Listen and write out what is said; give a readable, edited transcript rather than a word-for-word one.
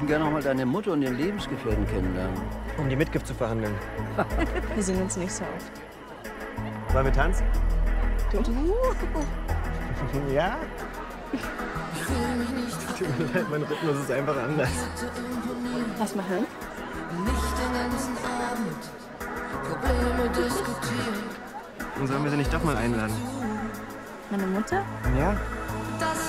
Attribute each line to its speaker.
Speaker 1: würden gerne noch mal deine Mutter und ihren Lebensgefährten kennenlernen.
Speaker 2: Um die Mitgift zu verhandeln.
Speaker 3: Wir sehen uns nicht so oft.
Speaker 2: Wollen wir tanzen?
Speaker 3: Du?
Speaker 2: Ja? Tut mir leid, mein Rhythmus ist einfach anders.
Speaker 3: Lass mal hören.
Speaker 4: Nicht den ganzen Abend Probleme diskutieren.
Speaker 2: Und sollen wir sie nicht doch mal einladen?
Speaker 3: Meine Mutter?
Speaker 2: Ja?
Speaker 4: Das